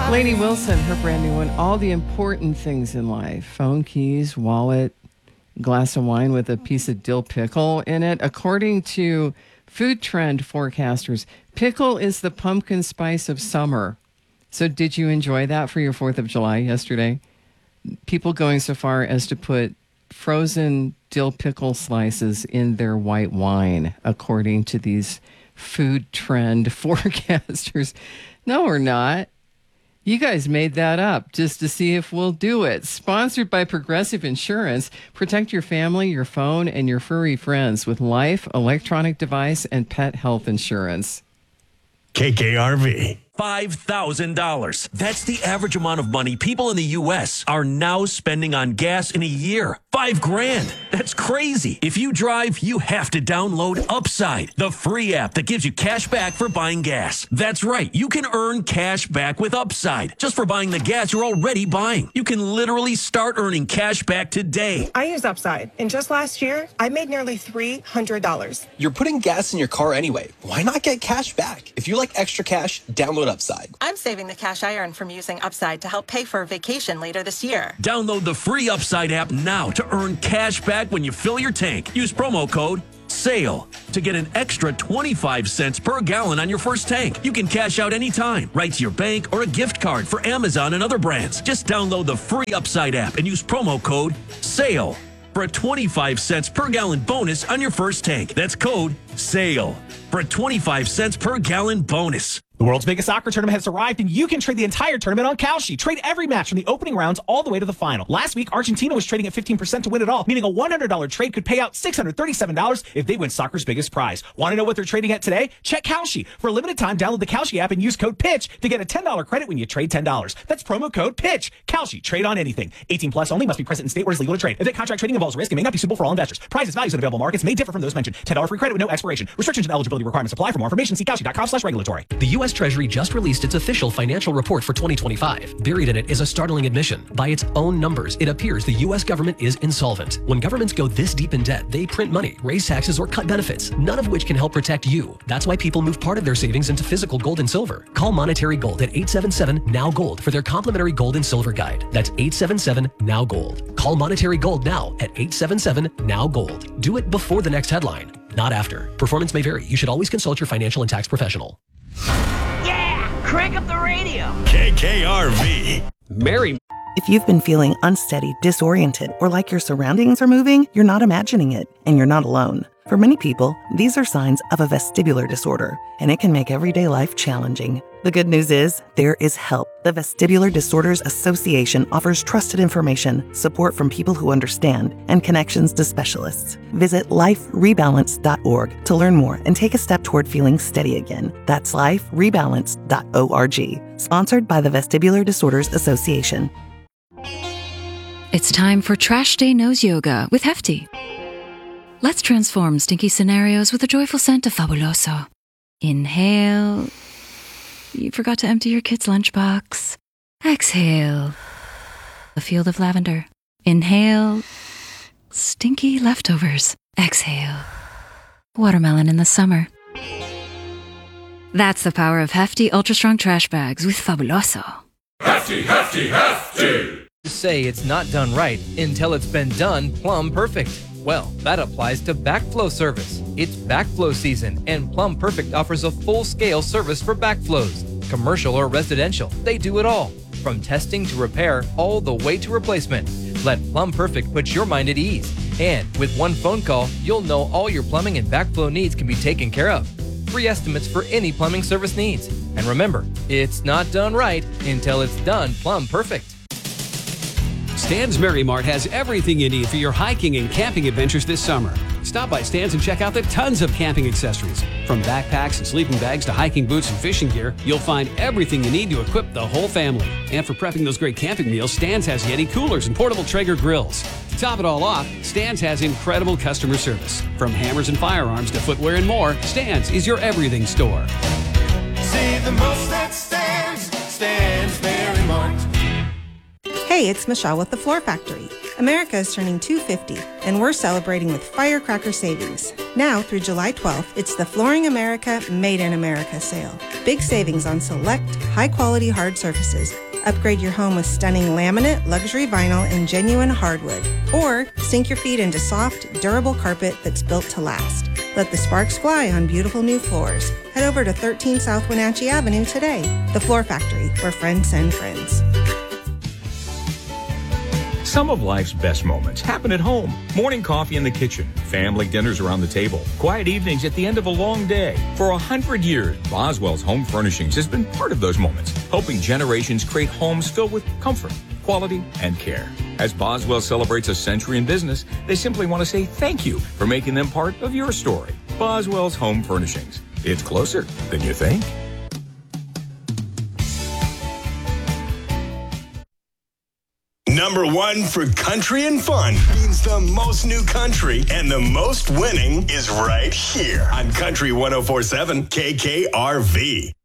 Lainey Wilson, her brand new one, All the Important Things in Life. Phone, keys, wallet, glass of wine with a piece of dill pickle in it. According to food trend forecasters, pickle is the pumpkin spice of summer. So did you enjoy that for your 4th of July yesterday? People going so far as to put frozen dill pickle slices in their white wine, according to these food trend forecasters. No, we're not. You guys made that up just to see if we'll do it. Sponsored by Progressive Insurance. Protect your family, your phone, and your furry friends with life, electronic device, and pet health insurance. KKRV. $5,000. That's the average amount of money people in the U.S. are now spending on gas in a year. $5,000. That's crazy. If you drive, you have to download Upside, the free app that gives you cash back for buying gas. That's right. You can earn cash back with Upside just for buying the gas you're already buying. You can literally start earning cash back today. I use Upside, and just last year, I made nearly $300. You're putting gas in your car anyway. Why not get cash back? If you like extra cash, download Upside. I'm saving the cash I earn from using Upside to help pay for a vacation later this year. Download the free Upside app now to earn cash back when you fill your tank. Use promo code SALE to get an extra 25 cents per gallon on your first tank. You can cash out anytime, right to your bank or a gift card for Amazon and other brands. Just download the free Upside app and use promo code SALE for a 25 cents per gallon bonus on your first tank. That's code SALE for a 25 cents per gallon bonus. The world's biggest soccer tournament has arrived, and you can trade the entire tournament on Kalshi. Trade every match from the opening rounds all the way to the final. Last week, Argentina was trading at 15% to win it all, meaning a $100 trade could pay out $637 if they win soccer's biggest prize. Want to know what they're trading at today? Check Kalshi. For a limited time, download the Kalshi app and use code PITCH to get a $10 credit when you trade $10. That's promo code PITCH. Kalshi. Trade on anything. 18 plus only. Must be present in state where it's legal to trade. Event contract trading involves risk and may not be suitable for all investors. Prizes, values, and available markets may differ from those mentioned. $10 free credit with no expiration. Restrictions and eligibility requirements apply. For more information, see Kalshi.com/regulatory. The U.S. Treasury just released its official financial report for 2025. Buried in it is a startling admission. By its own numbers, it appears the U.S. government is insolvent. When governments go this deep in debt, they print money, raise taxes, or cut benefits, none of which can help protect you. That's why people move part of their savings into physical gold and silver. Call Monetary Gold at 877-NOW-GOLD for their complimentary gold and silver guide. That's 877-NOW-GOLD. Call Monetary Gold now at 877-NOW-GOLD. Do it before the next headline, not after. Performance may vary. You should always consult your financial and tax professional. Crank up the radio. KKRV. Mary. If you've been feeling unsteady, disoriented, or like your surroundings are moving, you're not imagining it, and you're not alone. For many people, these are signs of a vestibular disorder, and it can make everyday life challenging. The good news is, there is help. The Vestibular Disorders Association offers trusted information, support from people who understand, and connections to specialists. Visit liferebalance.org to learn more and take a step toward feeling steady again. That's liferebalance.org. Sponsored by the Vestibular Disorders Association. It's time for Trash Day Nose Yoga with Hefty. Let's transform stinky scenarios with a joyful scent of Fabuloso. Inhale. You forgot to empty your kid's lunchbox. Exhale. A field of lavender. Inhale. Stinky leftovers. Exhale. Watermelon in the summer. That's the power of Hefty Ultra Strong Trash Bags with Fabuloso. Hefty, Hefty, Hefty! Say it's not done right until it's been done plumb perfect. Well, that applies to backflow service. It's backflow season, and Plumb Perfect offers a full-scale service for backflows. Commercial or residential, they do it all. From testing to repair, all the way to replacement. Let Plumb Perfect put your mind at ease. And with one phone call, you'll know all your plumbing and backflow needs can be taken care of. Free estimates for any plumbing service needs. And remember, it's not done right until it's done Plumb Perfect. Stan's Merry Mart has everything you need for your hiking and camping adventures this summer. Stop by Stan's and check out the tons of camping accessories. From backpacks and sleeping bags to hiking boots and fishing gear, you'll find everything you need to equip the whole family. And for prepping those great camping meals, Stan's has Yeti coolers and portable Traeger grills. To top it all off, Stan's has incredible customer service. From hammers and firearms to footwear and more, Stan's is your everything store. Save the most at Stan's Merry Mart. Hey, it's Michelle with the Floor Factory. America is turning 250, and we're celebrating with firecracker savings. Now through July 12th, it's the Flooring America Made in America sale. Big savings on select, high-quality hard surfaces. Upgrade your home with stunning laminate, luxury vinyl, and genuine hardwood. Or sink your feet into soft, durable carpet that's built to last. Let the sparks fly on beautiful new floors. Head over to 13 South Wenatchee Avenue today. The Floor Factory, where friends send friends. Some of life's best moments happen at home. Morning coffee in the kitchen, family dinners around the table, quiet evenings at the end of a long day. For 100 years, Boswell's Home Furnishings has been part of those moments, helping generations create homes filled with comfort, quality, and care. As Boswell celebrates a century in business, they simply want to say thank you for making them part of your story. Boswell's Home Furnishings. It's closer than you think. Number one for country and fun means the most new country and the most winning is right here on Country 104.7 KKRV.